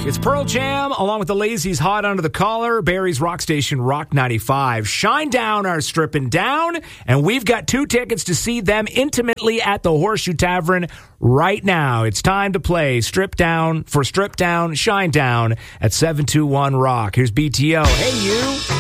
It's Pearl Jam, along with the Lazy's Hot Under the Collar, Barry's Rock Station, Rock 95. Shinedown are stripping down, and we've got 2 tickets to see them intimately at the Horseshoe Tavern right now. It's time to play Strip Down for Strip Down, Shinedown at 721 Rock. Here's BTO. Hey, you.